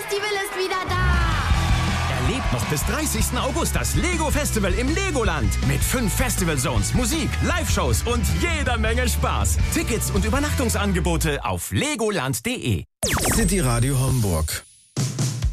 Festival ist wieder da. Erlebt noch bis 30. August das Lego Festival im Legoland. Mit 5 Festival Zones, Musik, Live-Shows und jeder Menge Spaß. Tickets und Übernachtungsangebote auf legoland.de. City Radio Homburg.